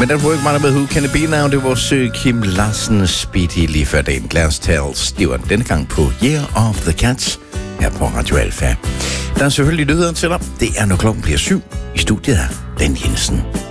Men den var ikke meget med Who Can It Be Now. Det var vores Kim Larsen Speedy lige før dagen. Glass Tales. Det var denne gang på Year of the Cats her på Radio Alfa. Der er selvfølgelig nyheder til dig. Det er, når klokken bliver 7. I studiet her, Dan Jensen.